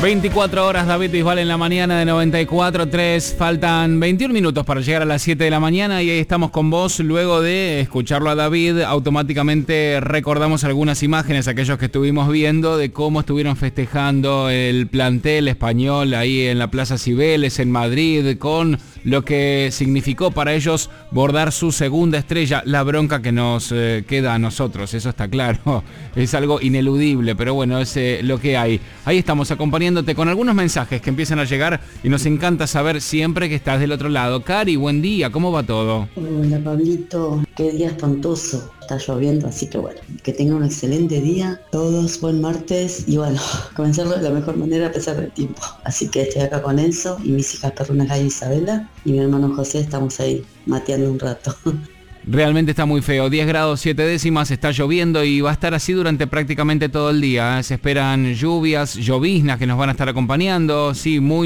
24 horas, David Bisbal en la mañana de 94.3. Faltan 21 minutos para llegar a las 7 de la mañana y ahí estamos con vos. Luego de escucharlo a David, automáticamente recordamos algunas imágenes, aquellos que estuvimos viendo, de cómo estuvieron festejando el plantel español ahí en la Plaza Cibeles, en Madrid, con lo que significó para ellos bordar su segunda estrella. La bronca que nos queda a nosotros, eso está claro. Es algo ineludible, pero bueno, es lo que hay. Ahí estamos acompañándote con algunos mensajes que empiezan a llegar y nos encanta saber siempre que estás del otro lado. Cari, buen día, ¿cómo va todo? Hola Pablito, qué día espantoso. Está lloviendo, así que bueno, que tengan un excelente día. Todos buen martes y bueno, comenzarlo de la mejor manera a pesar del tiempo. Así que estoy acá con Enzo y mis hijas perrunas Gaby y Isabela y mi hermano José, estamos ahí mateando un rato. Realmente está muy feo, 10 grados 7 décimas, está lloviendo y va a estar así durante prácticamente todo el día. Se esperan lluvias, lloviznas que nos van a estar acompañando, sí, muy